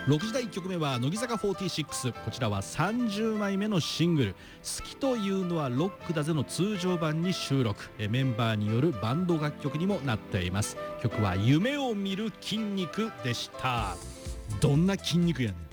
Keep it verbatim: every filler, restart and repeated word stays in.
ろくじだいいっきょくめは乃木坂フォーティーシックス、こちらはさんじゅうまいめのシングル「好きというのはロックだぜ」の通常版に収録、メンバーによるバンド楽曲にもなっています。曲は夢を見る筋肉でした。どんな筋肉やねん。